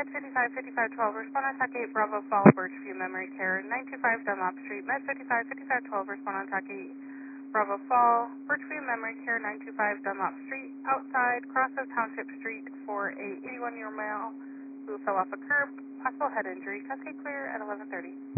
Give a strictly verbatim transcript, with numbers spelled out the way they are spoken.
Med fifty-five fifty-five twelve, respond on Tac eight Bravo Fall, Birchview Memory Care, nine two five Dunlop Street. Med fifty-five fifty-five twelve, respond on Tac eight Bravo Fall, Birchview Memory Care, nine two five Dunlop Street, outside, cross of Township Street for a eighty-one-year male who fell off a curb, possible head injury. Cascade clear at eleven thirty.